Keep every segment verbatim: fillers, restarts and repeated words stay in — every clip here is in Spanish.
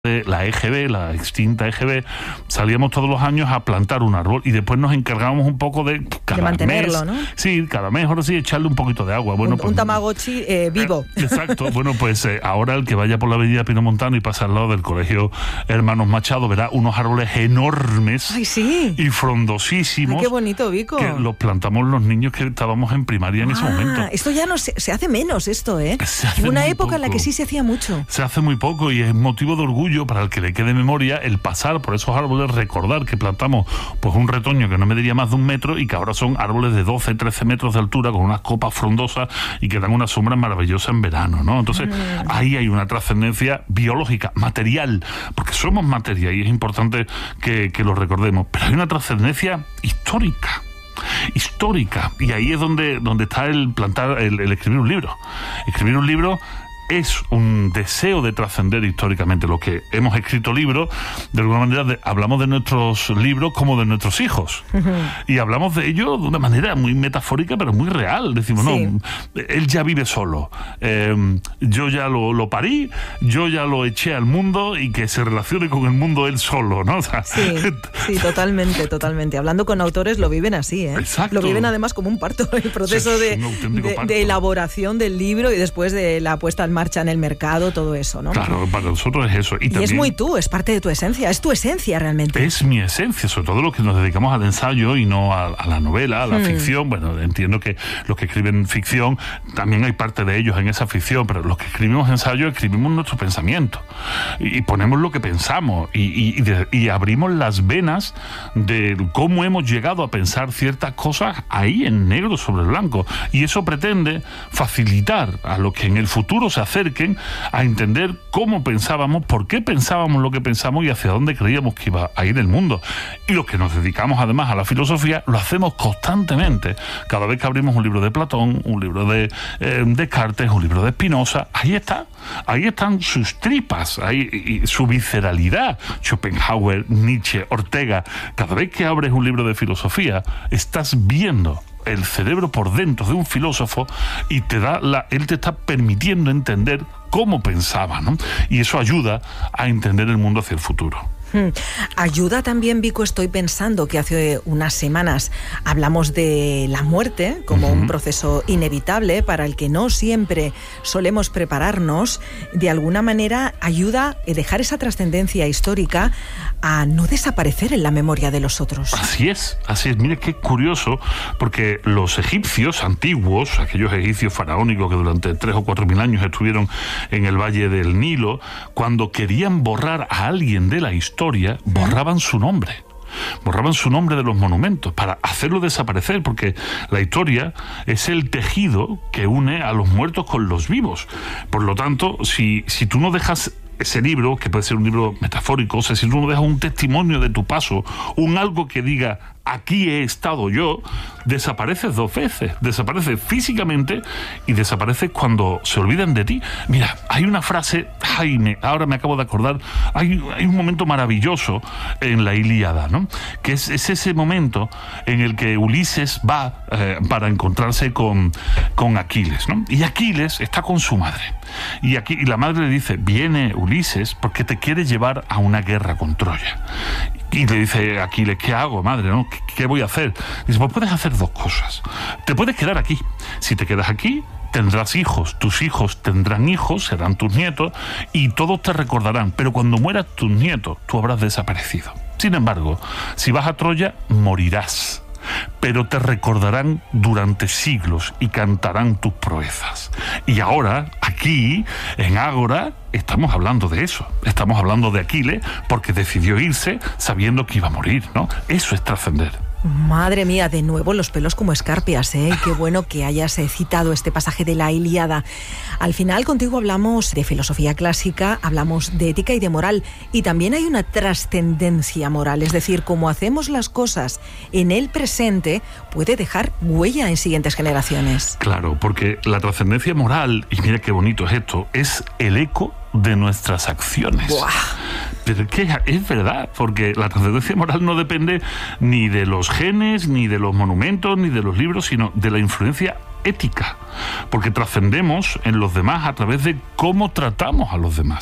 la E G B, la extinta E G B, salíamos todos los años a plantar un árbol y después nos encargábamos un poco de cada de mantenerlo, mes, ¿no? Sí, cada mes, ahora sí, echarle un poquito de agua. Bueno, un, pues, un Tamagotchi eh, vivo. Eh, exacto. Bueno, pues eh, ahora el que vaya por la avenida Pino Montano y pasa al lado del colegio Hermanos Machado verá unos árboles enormes. Ay, sí. Y frondosísimos. Ay, qué bonito, Vico. Que los plantamos los niños que estábamos en primaria en ah, ese momento. Esto ya no se, se hace menos, esto, ¿eh? Se hace Una muy época poco. en la que sí se hacía mucho. Se hace muy poco y es motivo de orgullo para el que le quede memoria el pasar por esos árboles, recordar que plantamos pues un retoño que no mediría más de un metro y que ahora son árboles de doce, trece metros de altura con unas copas frondosas y que dan una sombra maravillosa en verano, ¿no? Entonces mm. ahí hay una trascendencia biológica, material, porque somos materia y es importante que, que lo recordemos, pero hay una trascendencia histórica. histórica y ahí es donde, donde está el plantar, el, el escribir un libro. Escribir un libro es un deseo de trascender históricamente. Lo que hemos escrito libros, de alguna manera de, hablamos de nuestros libros como de nuestros hijos. Uh-huh. Y hablamos de ellos de una manera muy metafórica, pero muy real. Decimos, sí. no, él ya vive solo. Eh, yo ya lo, lo parí, yo ya lo eché al mundo y que se relacione con el mundo él solo, ¿no? O sea, sí, sí, totalmente, totalmente. Hablando con autores lo viven así, ¿eh? Exacto. Lo viven además como un parto, el proceso sí, de, de, parto. de elaboración del libro y después de la puesta en marcha en el mercado, todo eso, ¿no? Claro, para nosotros es eso. Y, y también es muy tú, es parte de tu esencia, es tu esencia realmente. Es mi esencia, sobre todo los que nos dedicamos al ensayo y no a, a la novela, a la hmm. ficción. Bueno, entiendo que los que escriben ficción, también hay parte de ellos en esa ficción, pero los que escribimos ensayo, escribimos nuestro pensamiento y, y ponemos lo que pensamos y, y, y, de, y abrimos las venas de cómo hemos llegado a pensar ciertas cosas ahí en negro sobre blanco. Y eso pretende facilitar a los que en el futuro se acerquen a entender cómo pensábamos, por qué pensábamos lo que pensamos y hacia dónde creíamos que iba a ir el mundo. Y los que nos dedicamos además a la filosofía lo hacemos constantemente. Cada vez que abrimos un libro de Platón, un libro de eh, Descartes, un libro de Spinoza, ahí está, ahí están sus tripas, ahí, y su visceralidad. Schopenhauer, Nietzsche, Ortega. Cada vez que abres un libro de filosofía, estás viendo el cerebro por dentro de un filósofo y te da la, él te está permitiendo entender cómo pensaba, ¿no? Y eso ayuda a entender el mundo hacia el futuro. Hmm. Ayuda también, Vico, estoy pensando que hace unas semanas hablamos de la muerte como uh-huh. un proceso inevitable para el que no siempre solemos prepararnos. De alguna manera ayuda a dejar esa trascendencia histórica a no desaparecer en la memoria de los otros. Así es, así es. Mire qué curioso, porque los egipcios antiguos, aquellos egipcios faraónicos que durante tres o cuatro mil años estuvieron en el valle del Nilo, cuando querían borrar a alguien de la historia, borraban su nombre. Borraban su nombre de los monumentos para hacerlo desaparecer, porque la historia es el tejido que une a los muertos con los vivos. Por lo tanto, si, si tú no dejas ese libro, que puede ser un libro metafórico, o sea, si tú no dejas un testimonio de tu paso, un algo que diga aquí he estado yo, desapareces dos veces, desapareces físicamente y desapareces cuando se olvidan de ti. Mira, hay una frase, Jaime, ahora me acabo de acordar, hay, hay un momento maravilloso en la Ilíada, ¿no? Que es, es ese momento en el que Ulises va eh, para encontrarse con, con Aquiles, ¿no? Y Aquiles está con su madre. Y, aquí, y la madre le dice, viene Ulises porque te quiere llevar a una guerra con Troya. Y le dice Aquiles, ¿qué hago, madre? ¿No? ¿Qué, qué voy a hacer? Dice, pues puedes hacer dos cosas. Te puedes quedar aquí. Si te quedas aquí, tendrás hijos. Tus hijos tendrán hijos, serán tus nietos, y todos te recordarán. Pero cuando mueras tus nietos, tú habrás desaparecido. Sin embargo, si vas a Troya, morirás. Pero te recordarán durante siglos y cantarán tus proezas. Y ahora, aquí, en Ágora, estamos hablando de eso. Estamos hablando de Aquiles porque decidió irse sabiendo que iba a morir, ¿no? Eso es trascender. Madre mía, de nuevo los pelos como escarpias, ¿eh? Qué bueno que hayas citado este pasaje de la Ilíada. Al final contigo hablamos de filosofía clásica, hablamos de ética y de moral, y también hay una trascendencia moral, es decir, cómo hacemos las cosas en el presente puede dejar huella en siguientes generaciones. Claro, porque la trascendencia moral, y mira qué bonito es esto, es el eco de nuestras acciones. ¡Buah! Pero es que es verdad, porque la trascendencia moral no depende ni de los genes, ni de los monumentos, ni de los libros, sino de la influencia ética, porque trascendemos en los demás a través de cómo tratamos a los demás.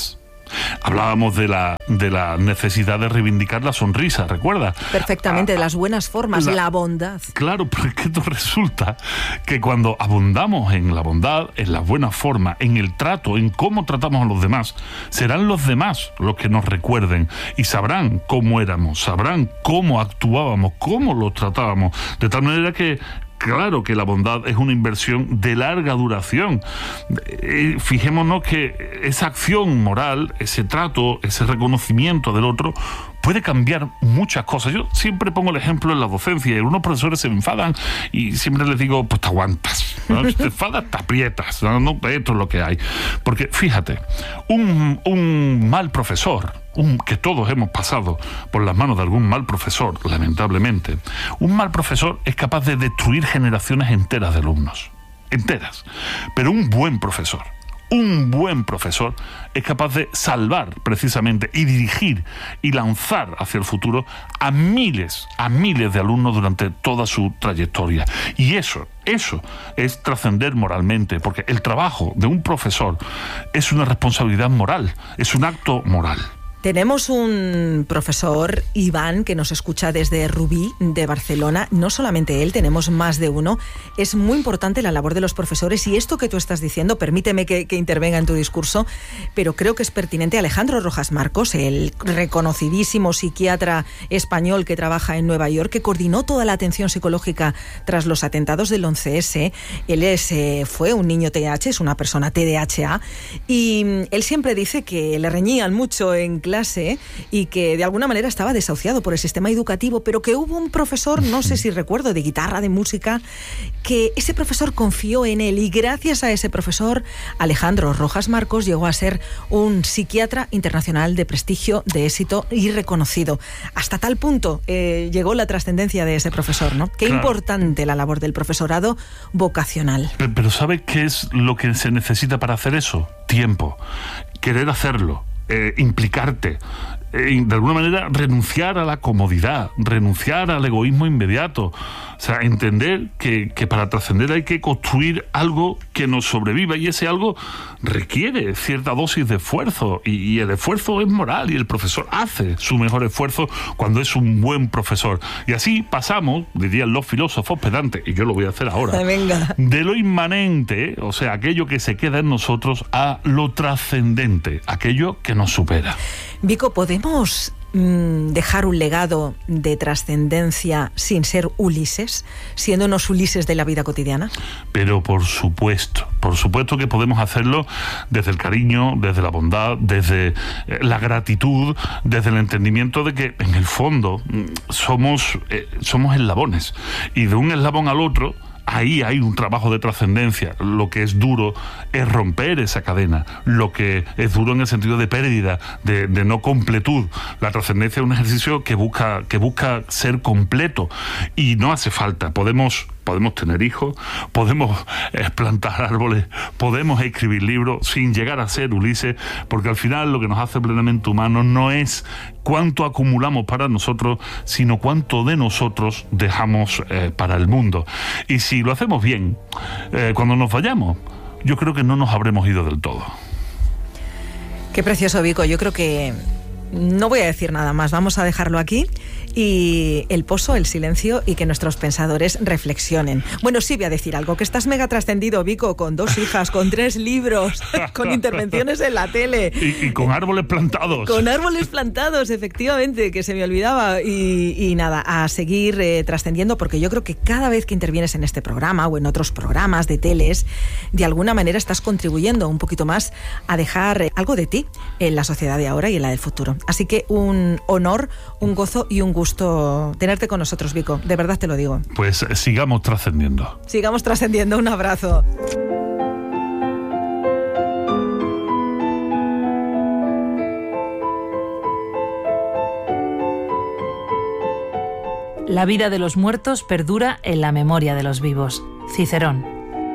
Hablábamos de la, de la necesidad de reivindicar la sonrisa, ¿recuerdas? Perfectamente, a, de las buenas formas, la, la bondad. Claro, pero es que esto resulta que cuando abundamos en la bondad, en las buenas formas, en el trato, en cómo tratamos a los demás, serán los demás los que nos recuerden y sabrán cómo éramos, sabrán cómo actuábamos, cómo los tratábamos, de tal manera que claro que la bondad es una inversión de larga duración. Eh, fijémonos que esa acción moral, ese trato, ese reconocimiento del otro puede cambiar muchas cosas. Yo siempre pongo el ejemplo en la docencia y algunos profesores se enfadan y siempre les digo, pues te aguantas, ¿no? Si te enfadas, te aprietas, ¿no? No, esto es lo que hay. Porque fíjate, un, un mal profesor, un, que todos hemos pasado por las manos de algún mal profesor, lamentablemente, un mal profesor es capaz de destruir generaciones enteras de alumnos, enteras. Pero un buen profesor, un buen profesor es capaz de salvar precisamente y dirigir y lanzar hacia el futuro a miles, a miles de alumnos durante toda su trayectoria. Y eso, eso es trascender moralmente, porque el trabajo de un profesor es una responsabilidad moral, es un acto moral. Tenemos un profesor, Iván, que nos escucha desde Rubí, de Barcelona. No solamente él, tenemos más de uno. Es muy importante la labor de los profesores y esto que tú estás diciendo, permíteme que, que intervenga en tu discurso, pero creo que es pertinente. Alejandro Rojas Marcos, el reconocidísimo psiquiatra español que trabaja en Nueva York, que coordinó toda la atención psicológica tras los atentados del once ese. Él es, eh, fue un niño T D A H, es una persona T D A H A, y él siempre dice que le reñían mucho en clase y que de alguna manera estaba desahuciado por el sistema educativo, pero que hubo un profesor, no sé si recuerdo, de guitarra, de música, que ese profesor confió en él y gracias a ese profesor, Alejandro Rojas Marcos llegó a ser un psiquiatra internacional de prestigio, de éxito y reconocido. Hasta tal punto eh, llegó la trascendencia de ese profesor, ¿no? Qué claro. Importante la labor del profesorado vocacional. Pero, pero ¿sabe qué es lo que se necesita para hacer eso? Tiempo. Querer hacerlo. Eh, implicarte, eh, de alguna manera renunciar a la comodidad, renunciar al egoísmo inmediato, o sea, entender que, que para trascender hay que construir algo que nos sobreviva y ese algo requiere cierta dosis de esfuerzo y, y el esfuerzo es moral y el profesor hace su mejor esfuerzo cuando es un buen profesor y así pasamos, dirían los filósofos pedantes, y yo lo voy a hacer ahora, Venga. de lo inmanente, o sea, aquello que se queda en nosotros, a lo trascendente, aquello que nos supera. Vico, ¿podemos mmm, dejar un legado de trascendencia sin ser Ulises, siendo unos Ulises de la vida cotidiana? Pero por supuesto, por supuesto que podemos hacerlo desde el cariño, desde la bondad, desde la gratitud, desde el entendimiento de que en el fondo somos, eh, somos eslabones y de un eslabón al otro ahí hay un trabajo de trascendencia. Lo que es duro es romper esa cadena. Lo que es duro en el sentido de pérdida, de, de no completud. La trascendencia es un ejercicio que busca, que busca ser completo y no hace falta. Podemos... Podemos tener hijos, podemos plantar árboles, podemos escribir libros sin llegar a ser Ulises, porque al final lo que nos hace plenamente humanos no es cuánto acumulamos para nosotros, sino cuánto de nosotros dejamos eh, para el mundo. Y si lo hacemos bien, eh, cuando nos vayamos, yo creo que no nos habremos ido del todo. Qué precioso, Vico. Yo creo que no voy a decir nada más, vamos a dejarlo aquí y el pozo, el silencio y que nuestros pensadores reflexionen. Bueno, sí voy a decir algo, que estás mega trascendido, Vico, con dos hijas, con tres libros, con intervenciones en la tele. Y, y con árboles plantados. Con árboles plantados, efectivamente, que se me olvidaba. Y, y nada, a seguir eh, trascendiendo, porque yo creo que cada vez que intervienes en este programa o en otros programas de teles, de alguna manera estás contribuyendo un poquito más a dejar eh, algo de ti en la sociedad de ahora y en la del futuro. Así que un honor, un gozo y un gusto tenerte con nosotros, Vico. De verdad te lo digo. Pues sigamos trascendiendo. Sigamos trascendiendo. Un abrazo. La vida de los muertos perdura en la memoria de los vivos. Cicerón.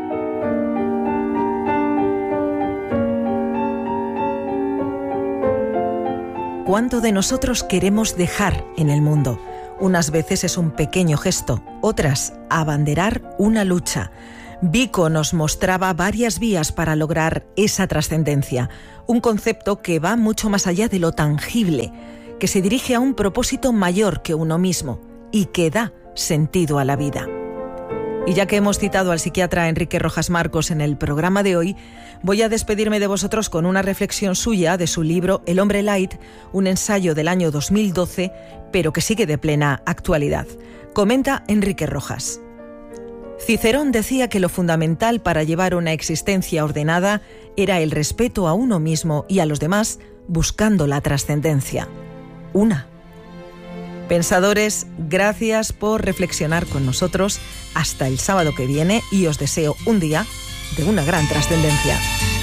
¿Cuánto de nosotros queremos dejar en el mundo? Unas veces es un pequeño gesto, otras abanderar una lucha. Vico nos mostraba varias vías para lograr esa trascendencia, un concepto que va mucho más allá de lo tangible, que se dirige a un propósito mayor que uno mismo y que da sentido a la vida. Y ya que hemos citado al psiquiatra Enrique Rojas Marcos en el programa de hoy, voy a despedirme de vosotros con una reflexión suya de su libro El hombre light, un ensayo del año dos mil doce, pero que sigue de plena actualidad. Comenta Enrique Rojas. Cicerón decía que lo fundamental para llevar una existencia ordenada era el respeto a uno mismo y a los demás, buscando la trascendencia. Una. Pensadores, gracias por reflexionar con nosotros. Hasta el sábado que viene y os deseo un día de una gran trascendencia.